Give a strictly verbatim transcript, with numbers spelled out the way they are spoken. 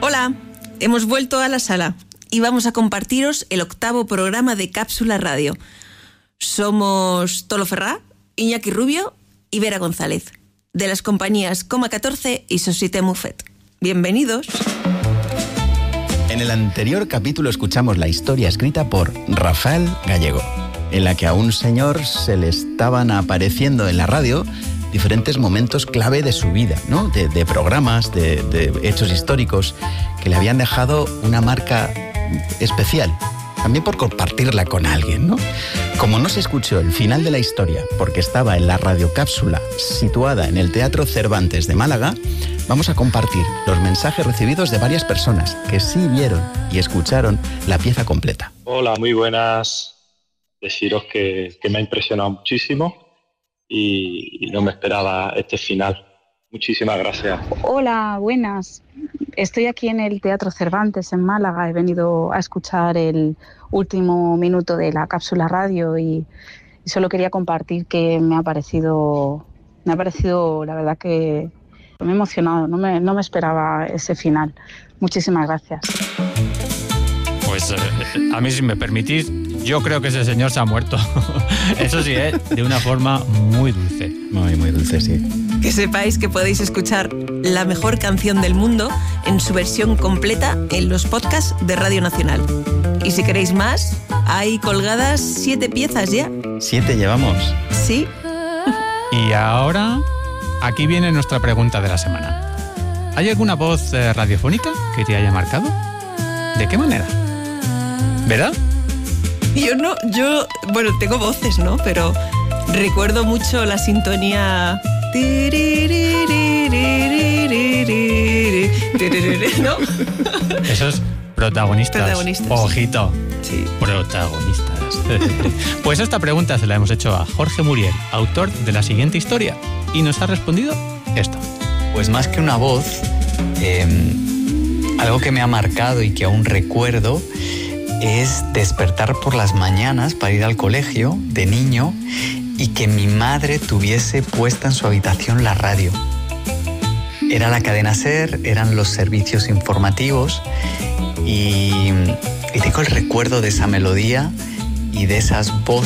Hola, hemos vuelto a la sala y vamos a compartiros el octavo programa de Cápsula Radio. Somos Tolo Ferrá, Iñaki Rubio y Vera González, de las compañías Coma catorce y Société Muffet. Bienvenidos. En el anterior capítulo escuchamos la historia escrita por Rafael Gallego, en la que a un señor se le estaban apareciendo en la radio diferentes momentos clave de su vida, ¿no? De, de programas, de, de hechos históricos que le habían dejado una marca especial, también por compartirla con alguien, ¿no? Como no se escuchó el final de la historia porque estaba en la radiocápsula situada en el Teatro Cervantes de Málaga, vamos a compartir los mensajes recibidos de varias personas que sí vieron y escucharon la pieza completa. Hola, muy buenas. Deciros que, que me ha impresionado muchísimo y, y no me esperaba este final. Muchísimas gracias. Hola, buenas. Estoy aquí en el Teatro Cervantes en Málaga. He venido a escuchar el último minuto de la cápsula radio y, y solo quería compartir que me ha parecido, me ha parecido, la verdad que me he emocionado. No me, no me esperaba ese final. Muchísimas gracias. Pues eh, a mí, si me permitís, yo creo que ese señor se ha muerto. Eso sí, ¿eh? De una forma muy dulce. Muy, muy dulce, sí. Que sepáis que podéis escuchar la mejor canción del mundo en su versión completa en los podcasts de Radio Nacional. Y si queréis más, hay colgadas siete piezas ya. ¿Siete llevamos? Sí. Y ahora, aquí viene nuestra pregunta de la semana. ¿Hay alguna voz eh, radiofónica que te haya marcado? ¿De qué manera? ¿Verdad? Yo no, yo, bueno, tengo voces, ¿no? Pero recuerdo mucho la sintonía... ¿No? Esos protagonistas. Protagonistas. Ojito. Sí. Protagonistas. Pues esta pregunta se la hemos hecho a Jorge Muriel, autor de la siguiente historia, y nos ha respondido esto. Pues más que una voz, eh, algo que me ha marcado y que aún recuerdo es despertar por las mañanas para ir al colegio de niño y que mi madre tuviese puesta en su habitación la radio. Era la cadena SER, eran los servicios informativos y, y tengo el recuerdo de esa melodía y de esas voces